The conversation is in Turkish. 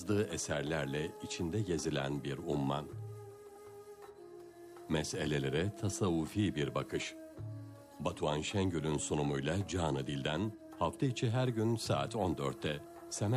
yazdığı eserlerle içinde gezilen bir umman. Meselelere tasavvufi bir bakış. Batuhan Şengül'ün sunumuyla Canı Dil'den hafta içi her gün saat 14'te